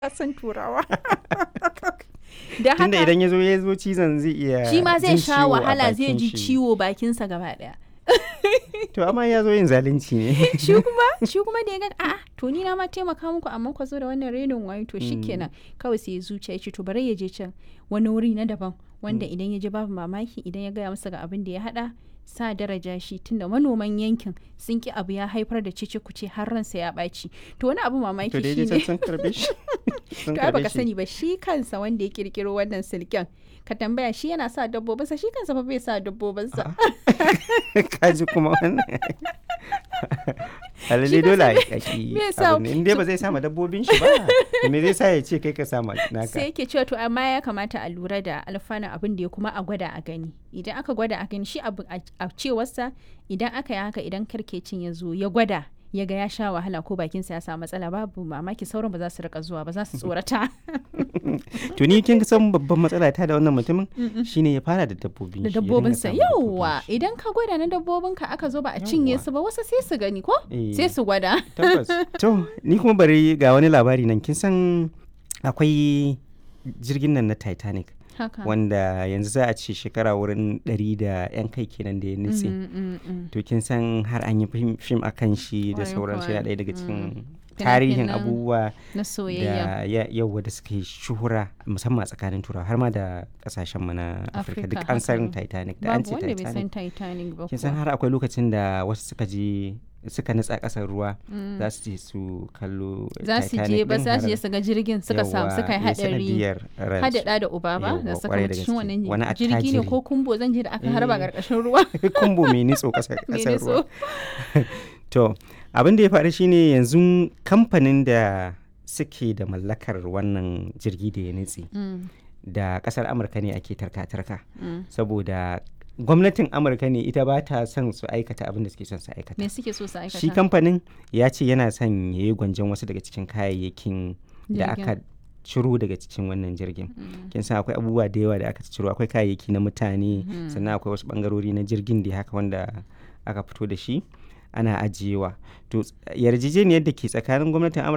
san turawa. Da Tunda haka idan ya zo cizon zai iya shi ma zai jin sha ciwo a wahala, zai bakin ji shi. ciwo bakinsa gaba daya. To amma ya zo yin zalunci ne. shi kuma da ya ga a'a to ni na ma taimaka muku amma ku zo da wannan renin wayo, to shikenan kawai sai ya zuciya ya ce to bari ya je can wani wuri na daban wanda idan ya je babu mamaki idan ya gaya masa ga abin da ya hada sa daraja shi, tunda manoman yankin sun ki abu ya haifar da cece kuce har ransa ya ɓaci. To wani abu mamaki To da ya je shine can sun karbe shi. Sun to ai baka karbe shi. sani ba, shi kansa wanda ya kirkiro wannan silken ka tambaya shi yana sa dabbobinsa, shi kansa fa bai sa dabbobinsa. Kaji kuma wannan. Alalle dole a yi me yasa- abin in dai ba zai sama dabbobin shi ba. To me zai sa ya ce kai ka sama naka. Sai yake cewa to amma ya kamata a lura da alfanun abin da ya kuma a gwada a gani. Idan aka gwada a gani shi abu a cewarsa idan aka yi haka, idan karkecin ya zo ya gwada ya ga ya sha wahala ko bakinsa ya samu matsala, babu mamaki sauran ba za su rika zuwa ba, za su tsorata. To ni kin san babban matsala ta da wannan mutumin shine ya fara da dabbobin Da shi. ya dinga dabbobinsa sama dabbobin yauwa shi. idan ka gwada na dabbobinka aka zo ba a cinye Yawwa. su ba, wasu sai su gani ko Eh. sai su gwada. Tabbas. To ni kuma bari ga wani labari nan, kin san akwai jirgin nan na Titanic Haka. wanda yanzu za a ce shekara wurin 100 da 'yan kai kenan da ya nutse. To kin san har an yi fim a kan shi da Kwarai sauransu, kuwa. yana ɗaya daga cikin tarihin Fina-finan abubuwa Na soyayya. da yawa da suka yi shuhura musamman a tsakanin turawa har ma da kasashen mu na Afirka, duk an san haka. Titanic da an Babu ce wanda bai san Titanic. Titanic ba Kin san kuwa. har akwai lokacin da wasu suka nutsa ƙasar ruwa za su je su kallo Za su je Titanic ba ɗin za su har- je su ga jirgin suka samu Yawwa, suka yi ya hadari. sanadiyar ransu. Hadada da uba ba da Yawwa, suka kwarai da mutu cikin gaske. Wani wannan jirgi ne attajiri. ko kumbo zan je da aka Eh. harba karkashin ruwa. Kumbo mai nitso ƙasar Me ƙasar ne ruwa. so? To, abin da ya faru shine yanzu kamfanin da suke da mallakar wannan jirgi da ya nutse Mm, da kasar Amurka ne ake tarka-tarka. mm. Saboda gwamnatin Amurka ne ita ba ta son su aikata abin da suke son su aikata. Me suke so su Shi aikata? kamfanin ya ce yana son ya yi gwanjon wasu daga cikin kayayyakin da Jirgin. aka ciro daga cikin wannan jirgin. Mm. Kin san akwai abubuwa da yawa da aka ciro, akwai kayayyaki na mutane, sannan akwai wasu bangarori na jirgin da haka wanda aka fito da shi ana ajiyewa. To yarjejeniyar da ke tsakanin gwamnatin Amurka